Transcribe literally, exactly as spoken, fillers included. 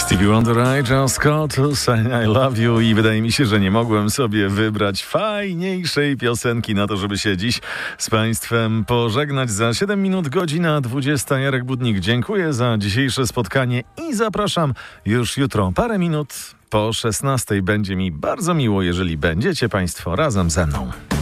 Stevie Wonder, I just called to say I love you i wydaje mi się, że nie mogłem sobie wybrać fajniejszej piosenki na to, żeby się dziś z Państwem pożegnać. Za siedem minut, godzina dwudziesta. Jarek Budnik, dziękuję za dzisiejsze spotkanie i zapraszam już jutro, parę minut po szesnastej. Będzie mi bardzo miło, jeżeli będziecie Państwo razem ze mną.